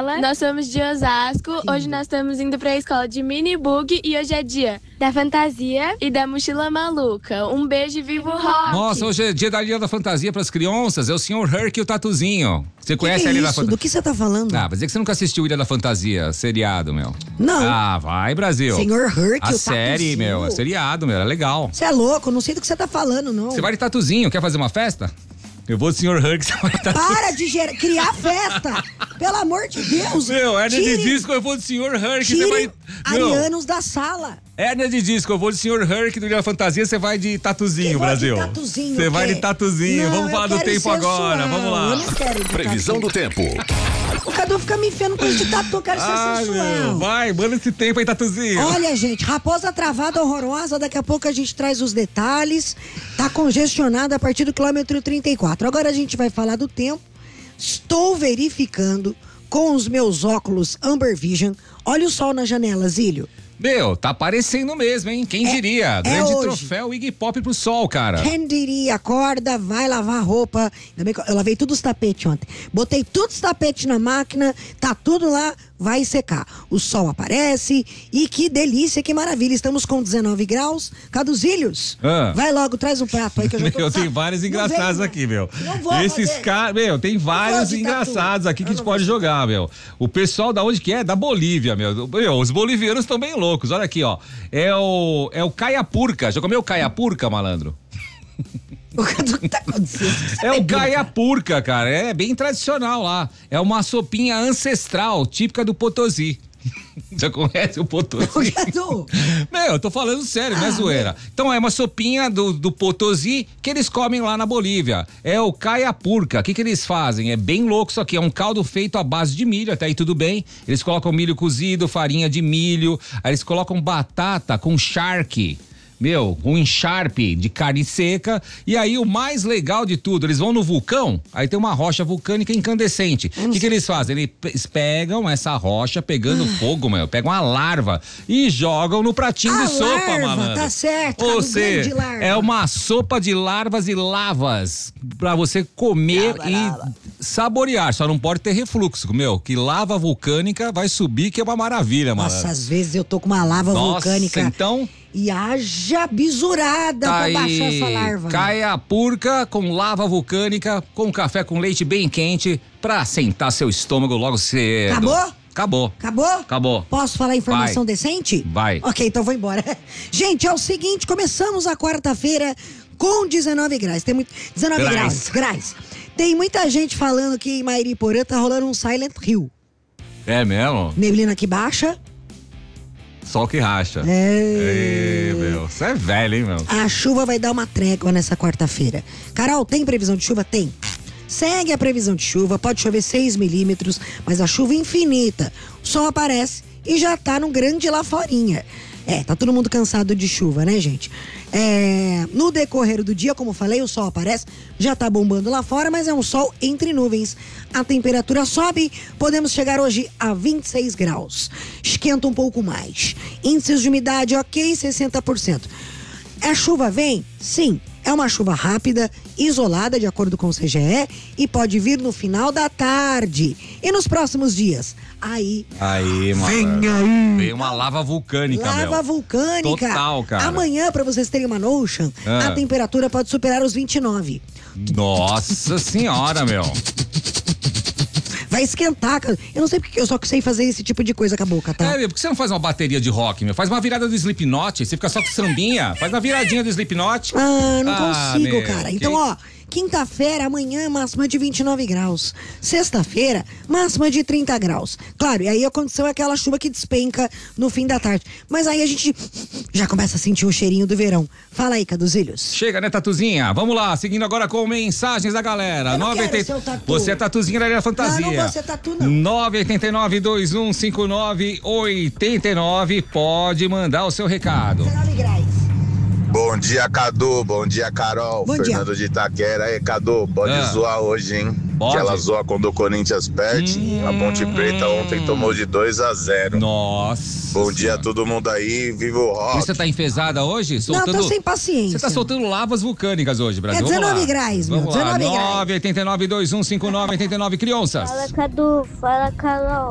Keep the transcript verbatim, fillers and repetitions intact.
Isabela. Nós somos de Osasco. Hoje nós estamos indo pra escola de mini bug e hoje é dia Da fantasia. e da mochila maluca. Um beijo e viva o rock! Nossa, hoje é dia da Ilha da Fantasia pras crianças. É o senhor Herc e o Tatuzinho. Você conhece que a é Ilha da isso? Fantasia? Do que você tá falando? Ah, mas é que você nunca assistiu Ilha da Fantasia, seriado, meu. Não. Ah, vai, Brasil. Senhor Herc, A o série, Tatuzinho. meu, é seriado, meu, é legal. Você é louco, não sei do que você tá falando, não. Você vai de Tatuzinho, quer fazer uma festa? Eu vou de senhor Herc, você vai de Tatuzinho. Para de ger- criar festa! Pelo amor de Deus! Meu, hérnia de Tire- disco, eu vou de senhor Herc, você Tire vai... Meu, arianos da sala. hérnia de disco, eu vou de senhor Herc do Ilha da Fantasia, você vai de Tatuzinho, Eu vou de Brasil. Tatuzinho, Você vai o quê? de Tatuzinho, Não, vamos eu falar do quero tempo ser agora, suave, vamos lá. eu não quero de Previsão tatu. do tempo. O Cadu fica me enfiando com esse tatu, eu quero ser Ai, sensual. meu, vai, manda esse tempo aí, Tatuzinho. Olha, gente, raposa travada horrorosa, daqui a pouco a gente traz os detalhes. Tá congestionado a partir do quilômetro trinta e quatro. Agora a gente vai falar do tempo. Estou verificando com os meus óculos Amber Vision. Olha o sol na janela, Zílio. Meu, tá aparecendo mesmo, hein? Quem diria? é Grande hoje. troféu Iggy Pop pro sol, cara. Quem diria, acorda, vai lavar roupa. Ainda bem que eu lavei todos os tapetes ontem. Botei todos os tapetes na máquina, tá tudo lá, vai secar. O sol aparece e que delícia, que maravilha. Estamos com dezenove graus. Caduzilhos, Ah. vai logo, traz um prato aí que eu já tô Meu, tem sa- vários Não engraçados vem, aqui, meu. Não vou Esses fazer. caras, meu, tem vários de engraçados tatu. aqui que a Eu gente não pode vou. jogar, meu. O pessoal da onde que é? Da Bolívia, meu. Meu, os bolivianos estão bem loucos. Olha aqui, ó. É o é o caiapurca. Já comeu caiapurca, malandro? O Cadu, o que tá acontecendo? Você É o bebeu, cara? caiapurca, cara. É bem tradicional lá. É uma sopinha ancestral, típica do Potosí. Já conhece o Potosí? O Cadu. Meu, eu tô falando sério, não é Ah, zoeira. Então é uma sopinha do, do Potosí que eles comem lá na Bolívia. É o caiapurca. O que que eles fazem? É bem louco isso aqui. É um caldo feito à base de milho, até aí tudo bem. Eles colocam milho cozido, farinha de milho. Aí eles colocam batata com charque. Meu, um encharpe de carne seca. E aí, o mais legal de tudo, eles vão no vulcão, aí tem uma rocha vulcânica incandescente. O que que eles fazem? Eles pegam essa rocha, pegando fogo, meu, pegam uma larva e jogam no pratinho A de sopa, larva, malandro. tá certo, Ou Cadu, seja, grande larva. é uma sopa de larvas e lavas pra você comer e saborear. Só não pode ter refluxo, meu, que lava vulcânica vai subir, que é uma maravilha, malandro. Nossa, às vezes eu tô com uma lava Nossa, vulcânica. então... E haja bisurada Tá pra baixar aí, essa larva. caiapurca com lava vulcânica, com café com leite bem quente, pra sentar seu estômago logo cedo. Acabou? Acabou. Acabou? Acabou. Posso falar informação Vai. decente? Vai. Ok, então vou embora. Gente, é o seguinte, começamos a quarta-feira com dezenove graus. Tem muito... dezenove Graus. graus. Graus. Tem muita gente falando que em Mairiporã tá rolando um Silent Hill. É mesmo? Neblina que baixa. Sol que racha. É. Ei, meu. Você é velho, hein, meu? A chuva vai dar uma trégua nessa quarta-feira. Carol, tem previsão de chuva? Tem. Segue a previsão de chuva, pode chover seis milímetros, mas a chuva é infinita. O sol aparece e já tá no grande lá forinha. É, tá todo mundo cansado de chuva, né, gente? É, no decorrer do dia, como falei, o sol aparece, já tá bombando lá fora, mas é um sol entre nuvens. A temperatura sobe, podemos chegar hoje a vinte e seis graus. Esquenta um pouco mais. Índices de umidade, ok, sessenta por cento. A chuva vem? Sim. É uma chuva rápida, isolada, de acordo com o C G E, e pode vir no final da tarde. E nos próximos dias? Aí, Aí, mano. vem aí. Veio uma lava vulcânica, meu. Lava vulcânica. Total, cara. Amanhã, pra vocês terem uma notion, Ah. a temperatura pode superar os vinte e nove. Nossa senhora, meu. Vai esquentar, cara. Eu não sei porque eu só sei fazer esse tipo de coisa com a boca, tá? É, meu, por que você não faz uma bateria de rock, meu? Faz uma virada do Slipknot, você fica só com sambinha. Faz uma viradinha do Slipknot. Ah, não Ah, consigo, meu, cara. que- Então, ó, quinta-feira, amanhã, máxima de vinte e nove graus. Sexta-feira, máxima de trinta graus. Claro, e aí aconteceu aquela chuva que despenca no fim da tarde. Mas aí a gente já começa a sentir o cheirinho do verão. Fala aí, Caduzilhos. Chega, né, Tatuzinha? Vamos lá, seguindo agora com mensagens da galera. Eu não nove quero ser o tatu. Você é Tatuzinha da Ilha da Fantasia. Não, não vou ser tatu, não. nove oito nove, dois um cinco nove, oito nove. Pode mandar o seu recado. dezenove graus. Bom dia, Cadu. Bom dia, Carol. Bom dia. Fernando de Itaquera. Aí, Cadu, pode Ah. zoar hoje, hein? Pode. Que ela zoa quando o Corinthians perde. Hum. A Ponte Preta ontem tomou de dois a zero. Nossa. Bom dia a Senhora. todo mundo aí. Viva o Por isso rock. Você tá enfesada hoje? Não, Soltando... tô sem paciência. Você tá soltando lavas vulcânicas hoje, Brasil. É Vamos lá. dezenove graus, meu, Vamos lá. dezenove graus. nove oito nove, dois um cinco nove, oito nove, crianças. Fala, Cadu. Fala, Carol.